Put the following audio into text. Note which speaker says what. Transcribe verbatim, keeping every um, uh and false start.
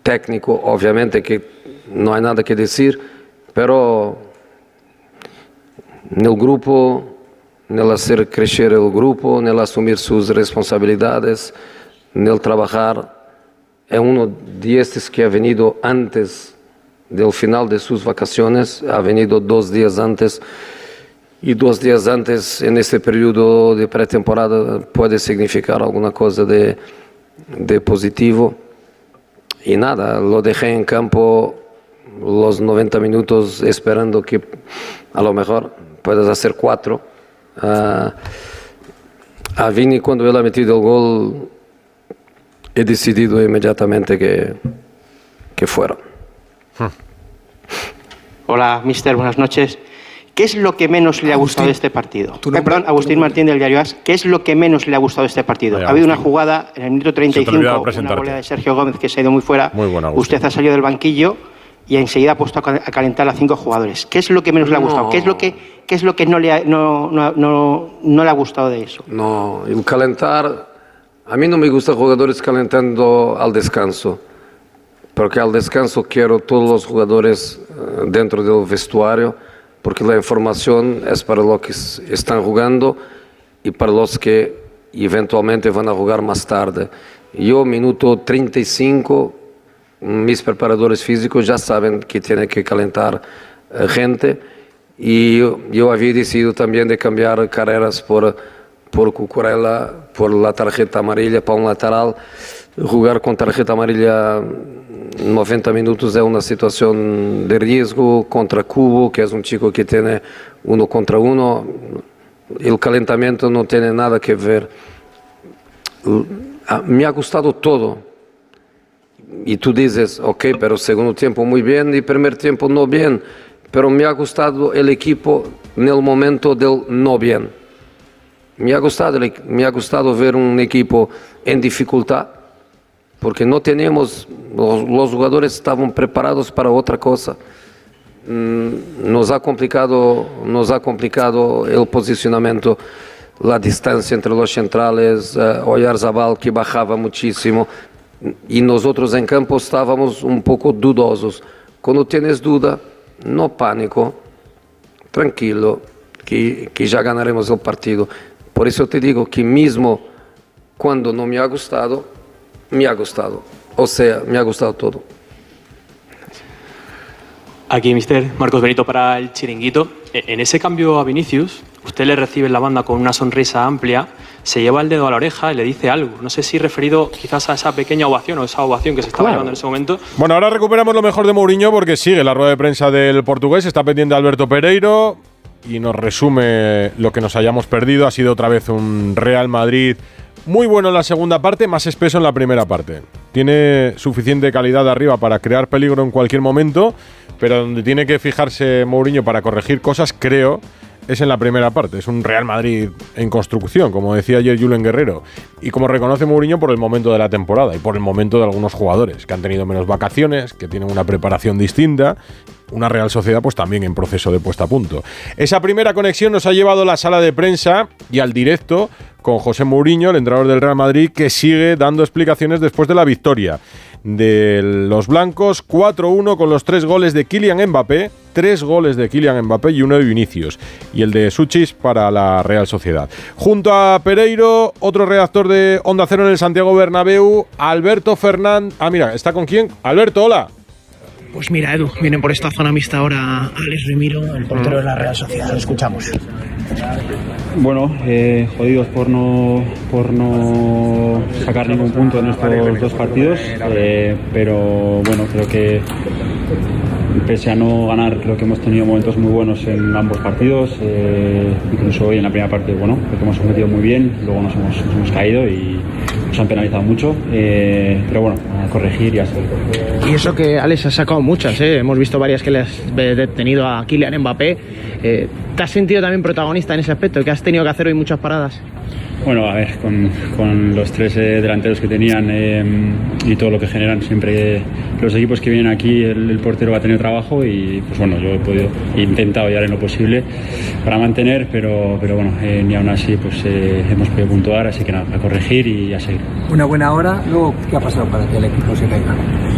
Speaker 1: técnico, obviamente que no hay nada que decir, pero en el grupo, en el hacer crecer el grupo, en el asumir sus responsabilidades, en el trabajar, es uno de estos que ha venido antes del final de sus vacaciones, ha venido dos días antes, y dos días antes en este periodo de pretemporada puede significar alguna cosa de, de positivo. Y nada, lo dejé en campo los noventa minutos esperando que a lo mejor puedas hacer cuatro. Uh, a Vini, cuando él ha metido el gol, he decidido inmediatamente que, que fuera.
Speaker 2: Hola, mister, buenas noches. ¿Qué es lo que menos le ha gustado de este partido? Eh, perdón, Agustín Martín del Diario AS. ¿Qué es lo que menos le ha gustado de este partido?
Speaker 3: Ay,
Speaker 2: ha habido una jugada en el minuto treinta y cinco, una goleada de Sergio Gómez que se ha ido muy fuera.
Speaker 3: Muy buena,
Speaker 2: Usted ha salido del banquillo y enseguida ha puesto a calentar a cinco jugadores. ¿Qué es lo que menos le ha gustado?
Speaker 1: No.
Speaker 2: ¿Qué es lo que, qué es lo que no, le ha, no, no, no, no le ha gustado de eso?
Speaker 1: No, el calentar, a mí no me gusta jugadores calentando al descanso, porque al descanso quiero todos los jugadores dentro del vestuario, porque la información es para los que están jugando y para los que eventualmente van a jugar más tarde. Yo, minuto treinta y cinco, mis preparadores físicos ya saben que tiene que calentar eh, gente, y yo, yo había decidido también de cambiar carreras por, por Cucurella, por la tarjeta amarilla para un lateral. Jugar con tarjeta amarilla noventa minutos es una situación de riesgo contra Cubo, que es un chico que tiene uno contra uno. El calentamiento no tiene nada que ver. Me ha gustado todo. Y tú dices, ok, pero segundo tiempo muy bien y primer tiempo no bien. Pero me ha gustado el equipo en el momento del no bien. Me ha gustado, me ha gustado ver un equipo en dificultad, porque no teníamos, los, los jugadores estaban preparados para otra cosa. Nos ha complicado, nos ha complicado el posicionamiento, la distancia entre los centrales, uh, Oyarzabal que bajaba muchísimo, y nosotros en campo estábamos un poco dudosos. Cuando tienes duda, no pánico, tranquilo, que, que ya ganaremos el partido. Por eso te digo que mismo cuando no me ha gustado, me ha gustado. O sea, me ha gustado todo.
Speaker 4: Aquí, mister Marcos Benito para el Chiringuito. En ese cambio a Vinicius, usted le recibe en la banda con una sonrisa amplia, se lleva el dedo a la oreja y le dice algo. No sé si referido quizás a esa pequeña ovación o esa ovación que se estaba llevando en ese momento.
Speaker 3: Bueno, ahora recuperamos lo mejor de Mourinho porque sigue la rueda de prensa del portugués, está pendiente Alberto Pereiro y nos resume lo que nos hayamos perdido. Ha sido otra vez un Real Madrid muy bueno en la segunda parte, más espeso en la primera parte. Tiene suficiente calidad de arriba para crear peligro en cualquier momento, pero donde tiene que fijarse Mourinho para corregir cosas, creo, es en la primera parte. Es un Real Madrid en construcción, como decía ayer Julen Guerrero, y como reconoce Mourinho por el momento de la temporada y por el momento de algunos jugadores que han tenido menos vacaciones, que tienen una preparación distinta. Una Real Sociedad pues también en proceso de puesta a punto. Esa primera conexión nos ha llevado a la sala de prensa y al directo con José Mourinho, el entrenador del Real Madrid, que sigue dando explicaciones después de la victoria de los blancos, cuatro uno con los tres goles de Kylian Mbappé, tres goles de Kylian Mbappé y uno de Vinicius, y el de Suchis para la Real Sociedad. Junto a Pereiro, otro redactor de Onda Cero en el Santiago Bernabéu, Alberto Fernández. Ah, mira, ¿está con quién? Alberto, hola.
Speaker 5: Pues mira, Edu, vienen por esta zona mixta ahora Alex Remiro, el portero de la Real Sociedad. Lo escuchamos.
Speaker 6: Bueno, eh, jodidos por no, por no sacar ningún punto en estos dos partidos, eh, pero bueno, creo que pese a no ganar, creo que hemos tenido momentos muy buenos en ambos partidos, eh, incluso hoy en la primera parte, bueno, creo que hemos competido muy bien, luego nos hemos, nos hemos caído y nos han penalizado mucho, eh, pero bueno, a corregir y a seguir.
Speaker 5: Y eso que Alex ha sacado muchas, ¿eh? Hemos visto varias que le has detenido a Kylian Mbappé. Eh, ¿Te has sentido también protagonista en ese aspecto, que has tenido que hacer hoy muchas paradas?
Speaker 6: Bueno, a ver, con, con los tres eh, delanteros que tenían eh, y todo lo que generan, siempre los equipos que vienen aquí, el, el portero va a tener trabajo y pues bueno, yo he podido, he intentado llegar en lo posible para mantener, pero, pero bueno, eh, ni aún así pues eh, hemos podido puntuar, así que nada, a corregir y a seguir.
Speaker 7: Una buena hora, luego, ¿qué ha pasado para que el equipo se caiga?